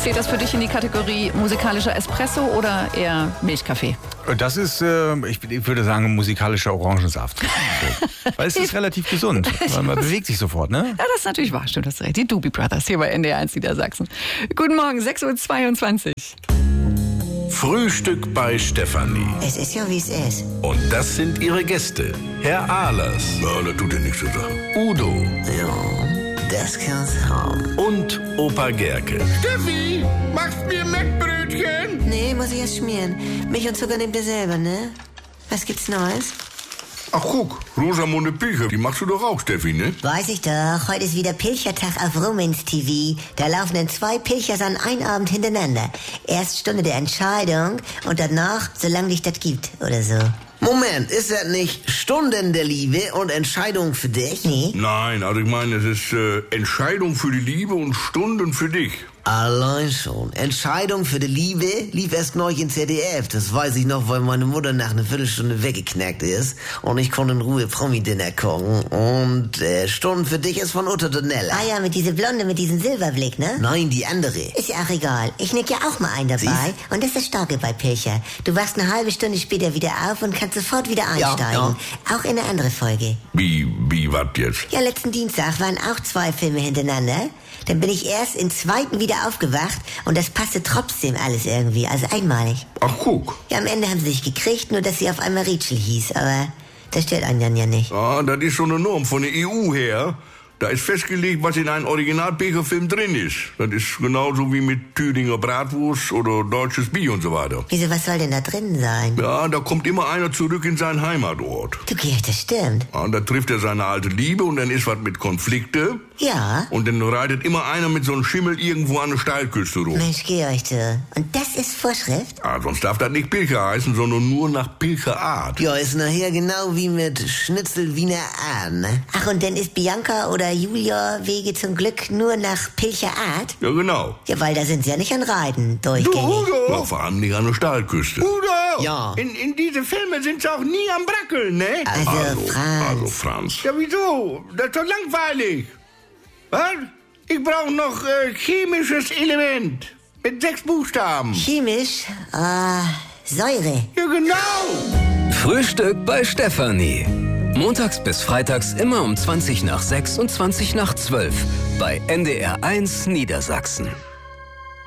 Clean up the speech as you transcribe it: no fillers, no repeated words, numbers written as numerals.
Zählt das für dich in die Kategorie musikalischer Espresso oder eher Milchkaffee? Das ist, ich würde sagen, musikalischer Orangensaft. So. Weil es ist relativ gesund, weil man bewegt sich sofort, ne? Ja, das ist natürlich wahr, stimmt, das ist recht. Die Doobie Brothers hier bei NDR 1 Niedersachsen. Guten Morgen, 6:22 Uhr. Frühstück bei Stefanie. Es ist ja, wie es ist. Und das sind ihre Gäste. Herr Ahlers. Ja, das tut dir nichts zu sagen. Udo. Ja, das kann's haben. Und Opa Gerke. Steffi, machst mir Mettbrötchen? Nee, muss ich erst schmieren. Milch und Zucker nehmt ihr selber, ne? Was gibt's Neues? Ach guck, Rosamunde Pilcher, die machst du doch auch, Steffi, ne? Weiß ich doch. Heute ist wieder Pilchertag auf Romans TV. Da laufen dann 2 Pilchers an einem Abend hintereinander. Erst Stunde der Entscheidung und danach, solange dich das gibt, oder so. Moment, ist das nicht Stunden der Liebe und Entscheidung für dich? Nee. Nein, also ich meine, es ist Entscheidung für die Liebe und Stunden für dich. Allein schon. Entscheidung für die Liebe lief erst neulich in ZDF. Das weiß ich noch, weil meine Mutter nach einer Viertelstunde weggeknackt ist. Und ich konnte in Ruhe Promi-Dinner gucken. Und Stunden für dich ist von Uta Donella. Ah ja, mit dieser Blonde, mit diesem Silberblick, ne? Nein, die andere. Ist ja auch egal. Ich nick ja auch mal einen dabei. Siehst? Und das ist das Starke bei Pilcher. Du wachst eine halbe Stunde später wieder auf und kannst sofort wieder einsteigen. Ja. Auch in eine andere Folge. Wie was jetzt? Ja, letzten Dienstag waren auch 2 Filme hintereinander. Dann bin ich erst im zweiten wieder aufgewacht und das passte trotzdem alles irgendwie, also einmalig. Ach guck. Ja, am Ende haben sie sich gekriegt, nur dass sie auf einmal Rachel hieß, aber das stört einen dann ja nicht. Ah, das ist so eine Norm von der EU her. Da ist festgelegt, was in einem Original-Pilcher-Film drin ist. Das ist genauso wie mit Thüringer Bratwurst oder deutsches Bier und so weiter. Wieso, was soll denn da drin sein? Ja, da kommt immer einer zurück in seinen Heimatort. Du Georg, das stimmt. Ja, und da trifft er seine alte Liebe und dann ist was mit Konflikte. Ja. Und dann reitet immer einer mit so einem Schimmel irgendwo an der Steilküste rum. Mensch, Georg, du. Und das ist Vorschrift? Ah, sonst darf das nicht Pilcher heißen, sondern nur nach Pilcherart. Ja, ist nachher genau wie mit Schnitzel Wiener Ahn, ne? Ach, und dann ist Bianca oder Julia Wege zum Glück nur nach Pilcher Art? Ja, genau. Ja, weil da sind sie ja nicht an Reiten durchgängig. Ja, vor allem nicht an der Steilküste. Udo! Ja. In diese Filme sind sie auch nie am Brackeln, ne? Also, Franz. Franz. Ja, wieso? Das ist doch langweilig. Was? Ich brauche noch chemisches Element. Mit 6 Buchstaben. Chemisch? Säure. Ja, genau. Frühstück bei Stefanie. Montags bis freitags immer um 20 nach 6 und 20 nach 12 bei NDR 1 Niedersachsen.